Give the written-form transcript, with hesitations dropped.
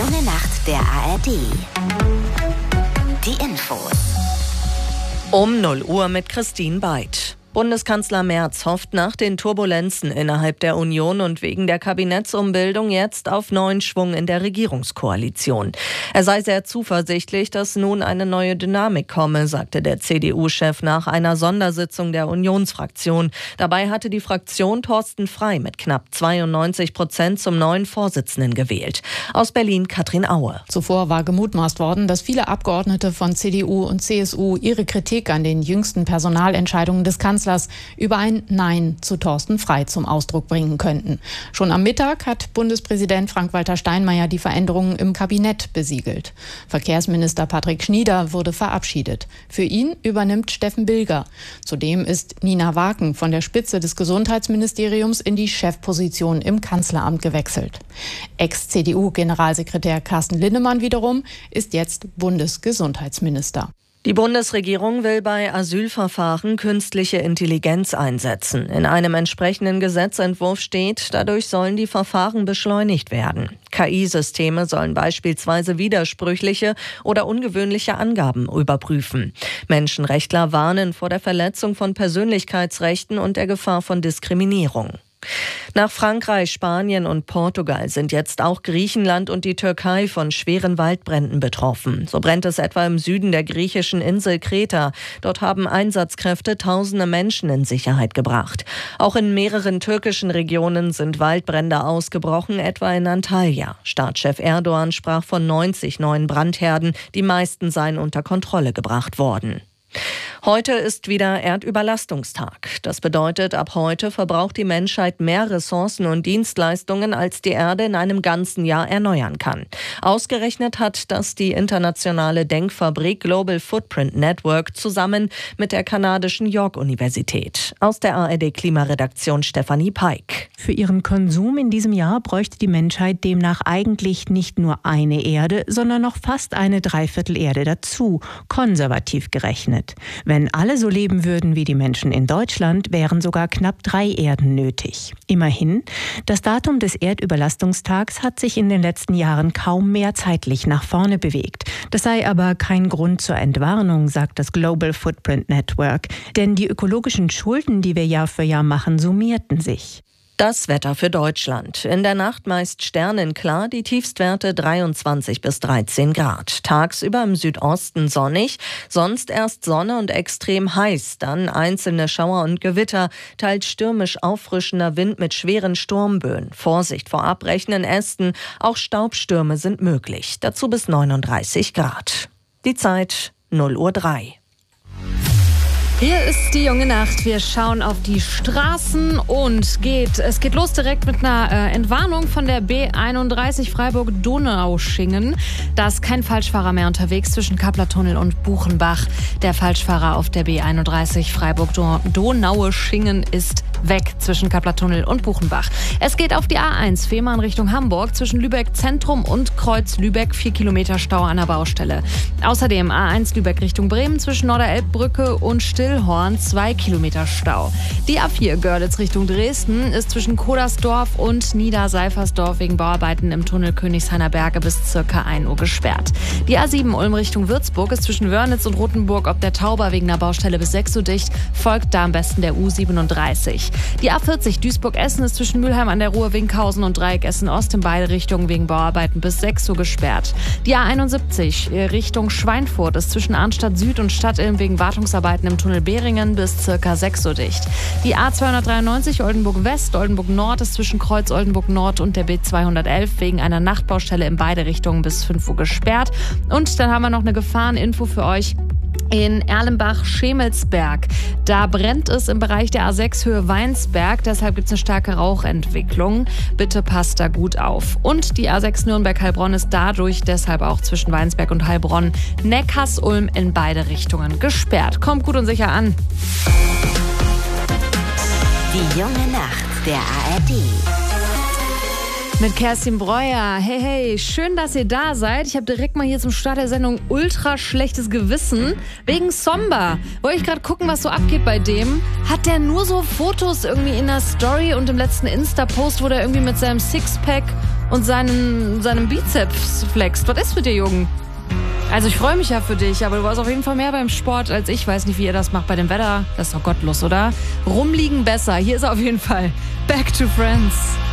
junge Nacht der ARD. Die Infos. Um 0 Uhr mit Christine Beit. Bundeskanzler Merz hofft nach den Turbulenzen innerhalb der Union und wegen der Kabinettsumbildung jetzt auf neuen Schwung in der Regierungskoalition. Er sei sehr zuversichtlich, dass nun eine neue Dynamik komme, sagte der CDU-Chef nach einer Sondersitzung der Unionsfraktion. Dabei hatte die Fraktion Thorsten Frey mit knapp 92% zum neuen Vorsitzenden gewählt. Aus Berlin Katrin Aue. Zuvor war gemutmaßt worden, dass viele Abgeordnete von CDU und CSU ihre Kritik an den jüngsten Personalentscheidungen des Kanzlers über ein Nein zu Thorsten Frey zum Ausdruck bringen könnten. Schon am Mittag hat Bundespräsident Frank-Walter Steinmeier die Veränderungen im Kabinett besiegelt. Verkehrsminister Patrick Schnieder wurde verabschiedet. Für ihn übernimmt Steffen Bilger. Zudem ist Nina Waken von der Spitze des Gesundheitsministeriums in die Chefposition im Kanzleramt gewechselt. Ex-CDU-Generalsekretär Carsten Linnemann wiederum ist jetzt Bundesgesundheitsminister. Die Bundesregierung will bei Asylverfahren künstliche Intelligenz einsetzen. In einem entsprechenden Gesetzentwurf steht, dadurch sollen die Verfahren beschleunigt werden. KI-Systeme sollen beispielsweise widersprüchliche oder ungewöhnliche Angaben überprüfen. Menschenrechtler warnen vor der Verletzung von Persönlichkeitsrechten und der Gefahr von Diskriminierung. Nach Frankreich, Spanien und Portugal sind jetzt auch Griechenland und die Türkei von schweren Waldbränden betroffen. So brennt es etwa im Süden der griechischen Insel Kreta. Dort haben Einsatzkräfte tausende Menschen in Sicherheit gebracht. Auch in mehreren türkischen Regionen sind Waldbrände ausgebrochen, etwa in Antalya. Staatschef Erdogan sprach von 90 neuen Brandherden. Die meisten seien unter Kontrolle gebracht worden. Heute ist wieder Erdüberlastungstag. Das bedeutet, ab heute verbraucht die Menschheit mehr Ressourcen und Dienstleistungen, als die Erde in einem ganzen Jahr erneuern kann. Ausgerechnet hat das die internationale Denkfabrik Global Footprint Network zusammen mit der kanadischen York-Universität. Aus der ARD-Klimaredaktion Stefanie Peik. Für ihren Konsum in diesem Jahr bräuchte die Menschheit demnach eigentlich nicht nur eine Erde, sondern noch fast eine Dreiviertel-Erde dazu, konservativ gerechnet. Wenn alle so leben würden wie die Menschen in Deutschland, wären sogar knapp 3 Erden nötig. Immerhin, das Datum des Erdüberlastungstags hat sich in den letzten Jahren kaum mehr zeitlich nach vorne bewegt. Das sei aber kein Grund zur Entwarnung, sagt das Global Footprint Network. Denn die ökologischen Schulden, die wir Jahr für Jahr machen, summierten sich. Das Wetter für Deutschland. In der Nacht meist sternenklar, die Tiefstwerte 23 bis 13 Grad. Tagsüber im Südosten sonnig, sonst erst Sonne und extrem heiß, dann einzelne Schauer und Gewitter, teils stürmisch auffrischender Wind mit schweren Sturmböen. Vorsicht vor abbrechenden Ästen, auch Staubstürme sind möglich. Dazu bis 39 Grad. Die Zeit 0:03 Uhr. Hier ist die junge Nacht. Wir schauen auf die Straßen und es geht los direkt mit einer Entwarnung von der B31 Freiburg-Donaueschingen. Da ist kein Falschfahrer mehr unterwegs zwischen Kappler-Tunnel und Buchenbach. Der Falschfahrer auf der B31 Freiburg-Donaueschingen ist weg zwischen Kappler-Tunnel und Buchenbach. Es geht auf die A1 Fehmarn Richtung Hamburg zwischen Lübeck Zentrum und Kreuz Lübeck 4 Kilometer Stau an der Baustelle. Außerdem A1 Lübeck Richtung Bremen zwischen Norderelbbrücke und Stillhorn 2 Kilometer Stau. Die A4 Görlitz Richtung Dresden ist zwischen Kodersdorf und Niederseifersdorf wegen Bauarbeiten im Tunnel Königshainer Berge bis ca. 1 Uhr gesperrt. Die A7 Ulm Richtung Würzburg ist zwischen Wörnitz und Rothenburg ob der Tauber wegen einer Baustelle bis 6 Uhr dicht. Folgt da am besten der U37. Die A40 Duisburg-Essen ist zwischen Mülheim an der Ruhr, Winkhausen und Dreieck Essen-Ost in beide Richtungen wegen Bauarbeiten bis 6 Uhr gesperrt. Die A71 Richtung Schweinfurt ist zwischen Arnstadt Süd und Stadtilm wegen Wartungsarbeiten im Tunnel Beringen bis ca. 6 Uhr dicht. Die A293 Oldenburg-West, Oldenburg-Nord ist zwischen Kreuz Oldenburg-Nord und der B211 wegen einer Nachtbaustelle in beide Richtungen bis 5 Uhr gesperrt. Und dann haben wir noch eine Gefahreninfo für euch. In Erlenbach-Schemelsberg. Da brennt es im Bereich der A6 Höhe Weinsberg, deshalb gibt es eine starke Rauchentwicklung. Bitte passt da gut auf. Und die A6 Nürnberg-Heilbronn ist dadurch deshalb auch zwischen Weinsberg und Heilbronn Neckarsulm in beide Richtungen gesperrt. Kommt gut und sicher an. Die junge Nacht der ARD. Mit Kerstin Breuer. Hey, hey, schön, dass ihr da seid. Ich habe direkt mal hier zum Start der Sendung ultra schlechtes Gewissen. Wegen Somba. Wollte ich gerade gucken, was so abgeht bei dem. Hat der nur so Fotos irgendwie in der Story und im letzten Insta-Post, wo der irgendwie mit seinem Sixpack und seinem Bizeps flext. Was ist mit dir, Jungen? Also ich freue mich ja für dich, aber du warst auf jeden Fall mehr beim Sport als ich. Weiß nicht, wie ihr das macht bei dem Wetter. Das ist doch gottlos, oder? Rumliegen besser. Hier ist auf jeden Fall Back to Friends.